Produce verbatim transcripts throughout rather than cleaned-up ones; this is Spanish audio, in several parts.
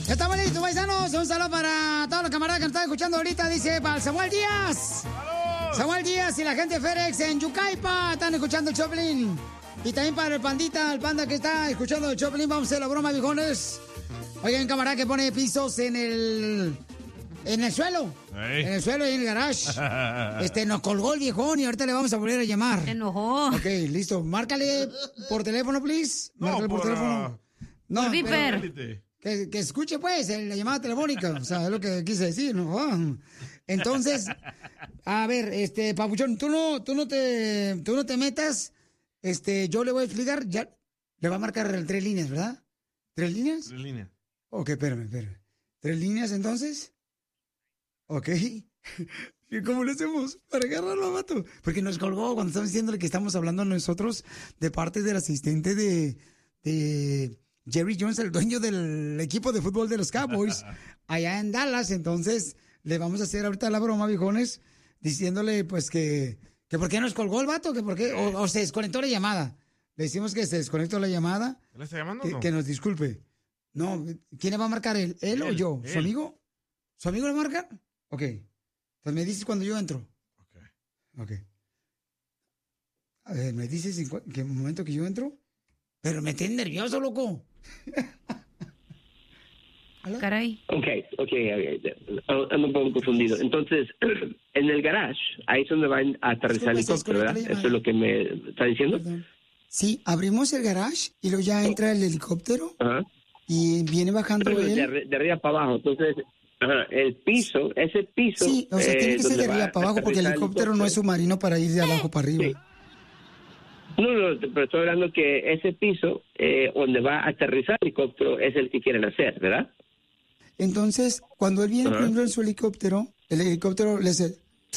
Ya estamos listos, paisanos. Un saludo para todos los camaradas que nos están escuchando ahorita. Dice para Samuel Díaz. ¡Saludos! Samuel Díaz y la gente de FedEx en Yucaipa están escuchando el Choplin. Y también para el pandita, el panda que está escuchando el Choplin. Vamos a hacer la broma, viejones. Oigan, un camarada que pone pisos en el... En el suelo. Hey. En el suelo y en el garage. Este, nos colgó el viejón y ahorita le vamos a volver a llamar. Se enojó. Ok, listo. Márcale por teléfono, please. No, Márcale por, por teléfono. No, por Viper. Que, que escuche, pues, la llamada telefónica. O sea, es lo que quise decir, ¿no? Ah. Entonces, a ver, este, Papuchón, tú no, tú no te, tú no te metas. Este, yo le voy a explicar. Ya, le va a marcar el tres líneas, ¿verdad? ¿Tres líneas? Tres líneas. Ok, espérame, espérame. ¿Tres líneas, entonces? Ok. ¿Y cómo lo hacemos para agarrarlo, vato? Porque nos colgó cuando estamos diciéndole que estamos hablando nosotros de parte del asistente de, de Jerry Jones, el dueño del equipo de fútbol de los Cowboys, allá en Dallas. Entonces, le vamos a hacer ahorita la broma, viejones, diciéndole, pues, que, que por qué nos colgó el vato, que por qué, o, o se desconectó la llamada. Le decimos que se desconectó la llamada. ¿Le está llamando que, o no? que nos disculpe. No, ¿quién le va a marcar? ¿Él, él, él o yo? Él. ¿Su amigo? ¿Su amigo le marca? Ok. Entonces me dices cuando yo entro. Ok. Ok. A ver, ¿me dices en cu- qué momento que yo entro? Pero me tienes nervioso, loco. Caray. Ok, ok, ando un poco confundido. Entonces, en el garage, ahí es donde van a aterrizar el helicóptero, ¿verdad? ¿Eso es lo que me está diciendo? Perdón. Sí, abrimos el garage y luego ya entra el helicóptero. Ajá. Y viene bajando de, él. arri- de arriba para abajo. Entonces, ajá, el piso, ese piso. Sí, o sea, eh, tiene que ser de donde arriba va para abajo a porque el aterrizar helicóptero no es submarino para ir de abajo para arriba. Sí. No, no, pero estoy hablando que ese piso eh, donde va a aterrizar el helicóptero es el que quieren hacer, ¿verdad? Entonces, cuando él viene, por Ajá. ejemplo, en su helicóptero, el helicóptero le hace...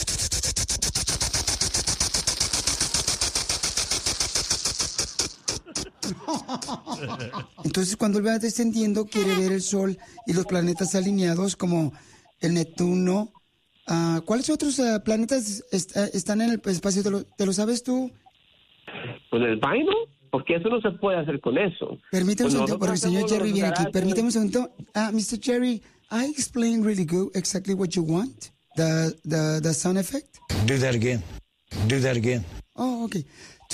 Entonces, cuando él va descendiendo, quiere ver el Sol y los planetas alineados como el Neptuno. Ah, ¿cuáles otros ah, planetas est- ah, están en el espacio? ¿Te lo, te lo sabes tú? ¿Con el vaino? Porque eso no se puede hacer con eso. Permíteme un Pues segundo, porque el señor nosotros Jerry hacemos viene los aquí. garajes. Permíteme un segundo. Ah, mister Jerry, I explained really good exactly what you want. The, the, the sound effect. Do that again. Do that again. Oh, okay.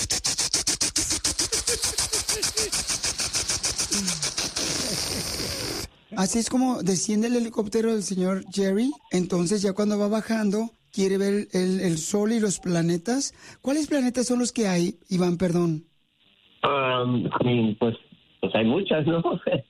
Así es como desciende el helicóptero del señor Jerry. Entonces ya cuando va bajando, quiere ver el, el sol y los planetas. ¿Cuáles planetas son los que hay, Iván, perdón? Um, I mean, pues, pues hay muchas, ¿no?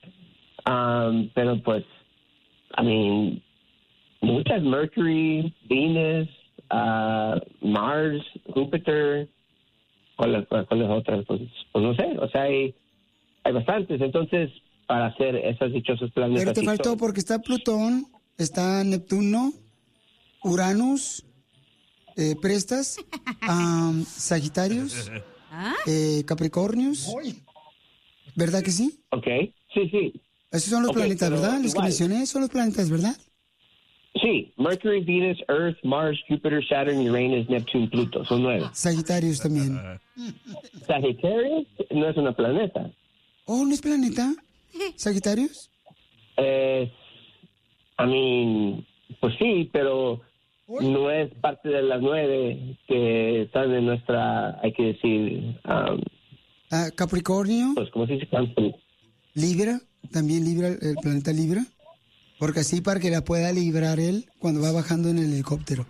um, pero pues, I mean, muchas. Mercury, Venus, uh, Mars, Júpiter. ¿Cuáles cuáles otras? Pues, pues no sé, o sea, hay, hay bastantes. Entonces, para hacer esos dichosos planetas. Pero te sí faltó son- porque está Plutón, está Neptuno, Uranus, eh, Prestas, am, Sagitarios, eh, Capricornios. ¿Verdad que sí? Ok, sí, sí. Esos son los Ok, planetas, pero ¿verdad? Los que igual. mencioné son los planetas, ¿verdad? Sí, Mercury, Venus, Earth, Mars, Júpiter, Saturn, Uranus, Neptune, Pluto. Son nueve. Sagitarios también. Sagitarius no es una planeta. Oh, ¿no es planeta? ¿Sagitarios? Eh, I mean, pues sí, pero no es parte de las nueve que están en nuestra, hay que decir, um, Ah, Capricornio, pues, ¿cómo se dice? Campo. Libra, también Libra, el planeta Libra. Porque así para que la pueda librar él cuando va bajando en el helicóptero.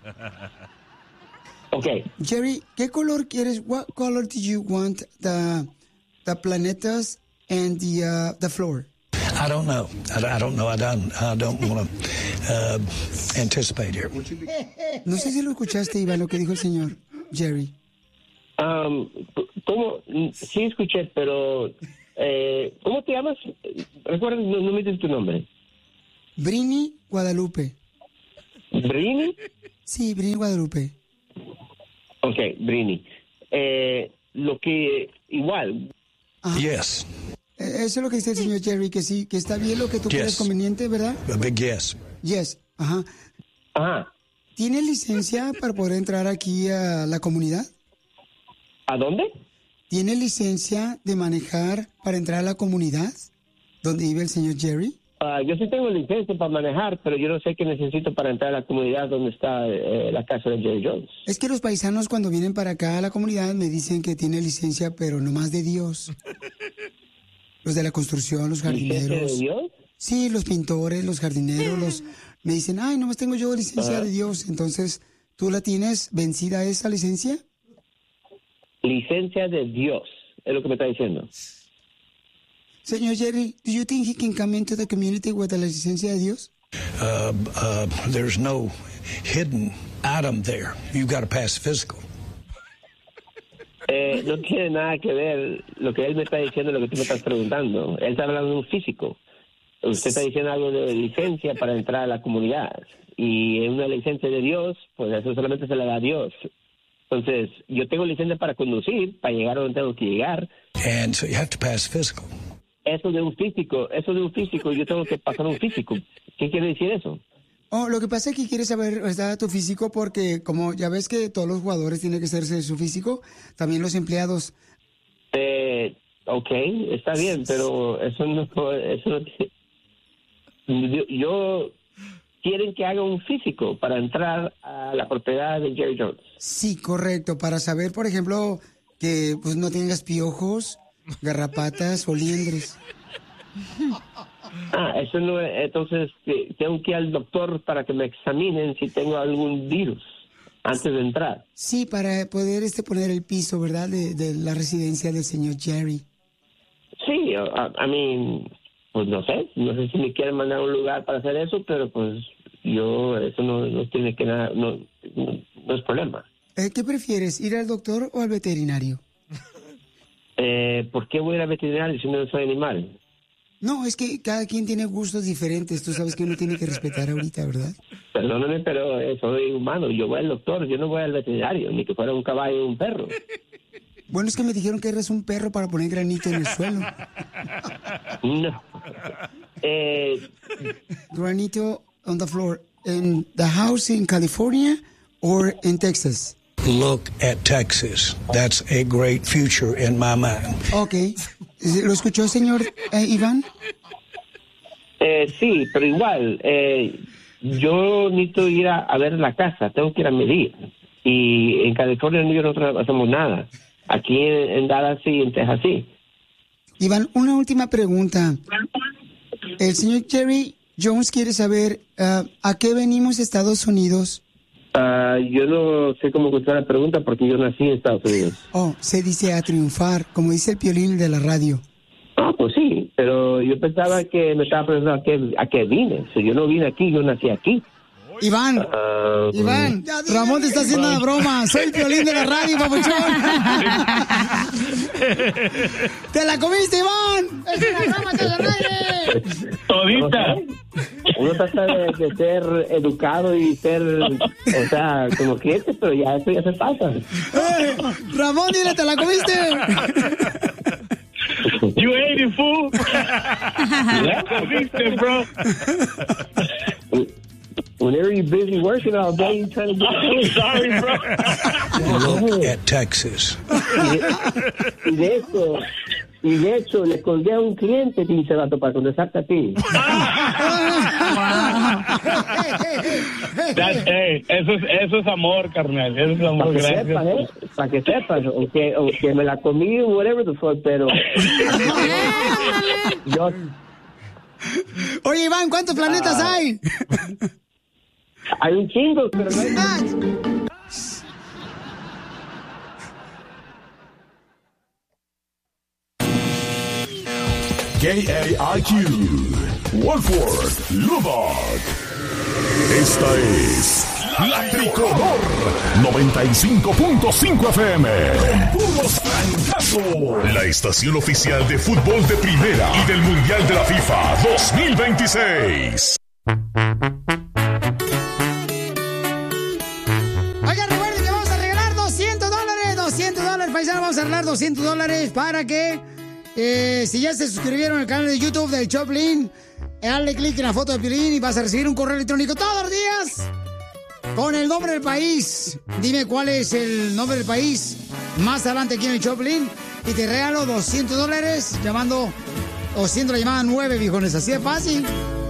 Ok, Jerry, ¿qué color quieres? What color do you want the the planetas and the uh, the floor? I don't know. I, I don't know. I don't. I don't want to uh, anticipate here. No sé si lo escuchaste, Iván, lo que dijo el señor Jerry. um, ¿cómo? Sí escuché, pero, eh, ¿cómo te llamas? Recuerda, no, no me dices tu nombre. Brini Guadalupe. ¿Brini? Sí, Brini Guadalupe. Ok, Brini. Eh, lo que, igual, Yes. Eh, Eso es lo que dice el señor Jerry, que sí, que está bien lo que tú Yes. crees conveniente, ¿verdad? A big yes. Yes, ajá. ajá, ¿Tiene licencia para poder entrar aquí a la comunidad? ¿a dónde? ¿Tiene licencia de manejar para entrar a la comunidad donde vive el señor Jerry? Uh, yo sí tengo licencia para manejar, pero yo no sé qué necesito para entrar a la comunidad donde está eh, la casa de Jerry Jones. Es que los paisanos cuando vienen para acá a la comunidad me dicen que tiene licencia, pero no más de Dios. Los de la construcción, los jardineros. ¿Licencia de Dios? Sí, los pintores, los jardineros, los me dicen, ay, nomás tengo yo licencia uh-huh. de Dios. Entonces, ¿tú la tienes vencida esa licencia? Licencia de Dios, es lo que me está diciendo. Señor Jerry, do you think he can come into the community with la licencia de Dios? Uh, uh, there's no hidden item there. You've got to pass physical. Eh, no tiene nada que ver lo que él me está diciendo, lo que tú me estás preguntando. Él está hablando de un físico. Usted está diciendo algo de licencia para entrar a la comunidad. Y en una licencia de Dios, pues eso solamente se le da a Dios. Entonces, yo tengo licencia para conducir, para llegar a donde tengo que llegar. And so you have to pass physical. Eso de un físico, eso de un físico, yo tengo que pasar un físico. ¿Qué quiere decir eso? Oh, lo que pasa es que quieres saber, ¿verdad?, tu físico, porque como ya ves que todos los jugadores tienen que hacerse su físico, también los empleados. Eh, ok, está bien, pero eso no, eso no yo, yo quieren que haga un físico para entrar a la propiedad de Jerry Jones. Sí, correcto, para saber, por ejemplo, que pues no tengas piojos, garrapatas o liendres. Ah, eso no es, entonces tengo que ir al doctor para que me examinen si tengo algún virus antes de entrar. Sí, para poder este poner el piso, ¿verdad?, de, de la residencia del señor Jerry. Sí, a mí, pues no sé, no sé si me quieren mandar a un lugar para hacer eso, pero pues yo, eso no, no tiene que nada, no, no, no es problema. Eh, ¿Qué prefieres, ir al doctor o al veterinario? Eh, ¿Por qué voy a ir al veterinario si no soy animal? No, es que cada quien tiene gustos diferentes. Tú sabes que uno tiene que respetar ahorita, ¿verdad? Perdóname, pero eh, soy humano. Yo voy al doctor, yo no voy al veterinario, ni que fuera un caballo o un perro. Bueno, es que me dijeron que eres un perro para poner granito en el suelo. No. Eh, granito on the floor. ¿En the house in California or in Texas? Look at Texas. That's a great future in my mind. Okay. ¿Lo escuchó, señor eh, Iván? Eh, sí, pero igual, eh, yo necesito ir a, a ver la casa, tengo que ir a medir. Y en California nosotros no hacemos nada. Aquí en, en Dallas sí, en Texas sí. Iván, una última pregunta. El señor Jerry Jones quiere saber uh, ¿a qué venimos a Estados Unidos? Uh, yo no sé cómo contestar la pregunta porque yo nací en Estados Unidos. Oh, se dice a triunfar, como dice el Piolín de la radio. Ah, pues sí, pero yo pensaba que me estaba preguntando a qué, a qué vine. Si yo no vine aquí, yo nací aquí. Iván, uh, Iván, Ramón te está haciendo una broma. Soy el Piolín de la radio, papuchón. ¡Te la comiste, Iván! ¡Es una broma, te la nadie! Todita. Uno trata de, de ser educado y ser, o sea, como cliente, pero ya eso ya se pasa. Eh, Ramón, dile, ¿te la comiste? You ate it, fool. La comiste, bro. Whenever you're busy working all day, you're trying to get... I'm sorry, bro. Look at Texas. Y de hecho, y de hecho, le colgué a un cliente, pinche vato, para contestarte a ti. That, hey, eso es, eso es amor, carnal. Eso es amor, para que gracias. Sepas, ¿eh? Para que sepas, o que, o que me la comí, whatever the fuck, pero... yo... Oye, Iván, ¿cuántos planetas ah. hay? Hay un chingo, pero no hay más. K A I Q, Wolford, Lubbock. Esta es La Tricolor noventa y cinco punto cinco F M. Con puros francazos. La estación oficial de fútbol de primera y del Mundial de la FIFA dos mil veintiséis. Oigan, recuerden que vamos a regalar doscientos dólares. doscientos dólares, paisanos. Vamos a regalar doscientos dólares para que, eh, si ya se suscribieron al canal de YouTube del Choplin, dale clic en la foto de Piolín y vas a recibir un correo electrónico todos los días con el nombre del país. Dime cuál es el nombre del país más adelante aquí en el Choplin y te regalo doscientos dólares llamando o siendo la llamada nueve, viejones. Así de fácil.